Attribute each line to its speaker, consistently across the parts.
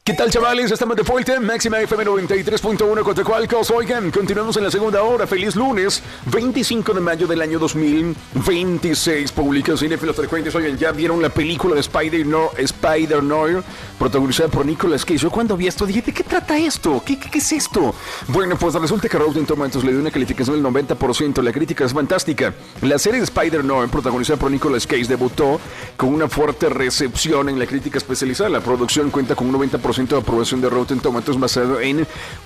Speaker 1: ¿Qué tal, chavales? Estamos de vuelta, Máxima FM 93.1 Coatzacoalcos. Oigan, continuamos en la segunda hora. Feliz lunes, 25 de mayo del año 2026. Publica Cinéfilos Frecuentes. Oigan, ¿ya vieron la película de Spider-Noir, protagonizada por Nicolas Cage? Yo cuando vi esto dije, ¿de qué trata esto? ¿Qué es esto? Bueno, pues resulta que Rotten Tomatoes le dio una calificación del 90%. La crítica es fantástica. La serie de Spider-Noir, protagonizada por Nicolas Cage, debutó con una fuerte recepción en la crítica especializada. La producción cuenta con un 90% de aprobación de Rotten Tomatoes basado en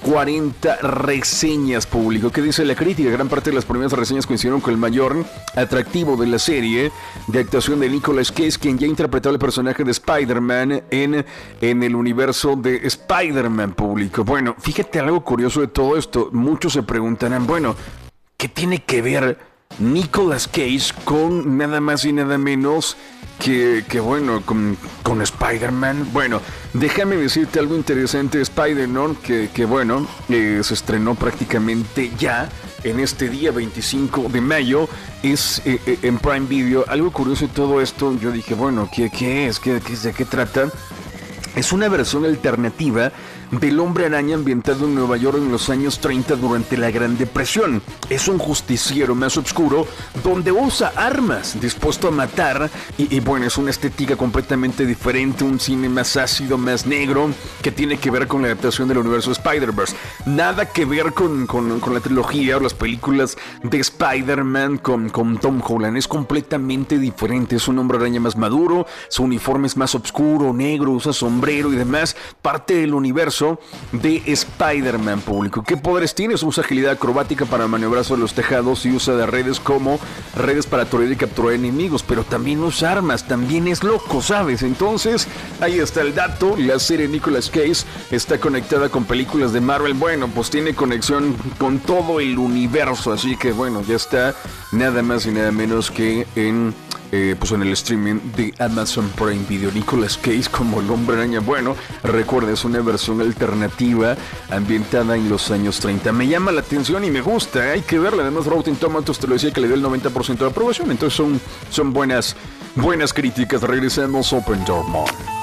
Speaker 1: 40 reseñas público. ¿Qué dice la crítica? Gran parte de las primeras reseñas coincidieron con el mayor atractivo de la serie de actuación de Nicolas Cage, quien ya interpretó el personaje de Spider-Man en el universo de Spider-Man público. Bueno, fíjate algo curioso de todo esto. Muchos se preguntarán, bueno, ¿qué tiene que ver Nicolas Cage con nada más y nada menos que bueno, con Spider-Man? Bueno, déjame decirte algo interesante de Spider-Man, que bueno, se estrenó prácticamente ya en este día 25 de mayo, es en Prime Video. Algo curioso de todo esto, yo dije, bueno, ¿qué es? ¿De qué trata? Es una versión alternativa del Hombre Araña ambientado en Nueva York en los años 30 durante la Gran Depresión. Es un justiciero más oscuro donde usa armas, dispuesto a matar, y bueno, es una estética completamente diferente, un cine más ácido, más negro, que tiene que ver con la adaptación del universo Spider-Verse. Nada que ver con la trilogía o las películas de Spider-Man con Tom Holland. Es completamente diferente. Es un Hombre Araña más maduro, su uniforme es más oscuro, negro, usa sombrero y demás, parte del universo de Spider-Man público. ¿Qué poderes tiene? Usa agilidad acrobática para maniobrar sobre los tejados y usa de redes como redes para aturdir y capturar enemigos, pero también usa armas, también es loco, ¿sabes? Entonces, ahí está el dato. La serie Nicolas Cage está conectada con películas de Marvel. Bueno, pues tiene conexión con todo el universo, así que bueno, ya está nada más y nada menos que en el streaming de Amazon Prime Video. Nicolas Cage como el Hombre Araña. Bueno, recuerda, es una versión alternativa ambientada en los años 30. Me llama la atención y me gusta, hay que verla. Además, Rotten Tomatoes te lo decía que le dio el 90% de aprobación. Entonces son buenas críticas. Regresamos, Open Door Mall.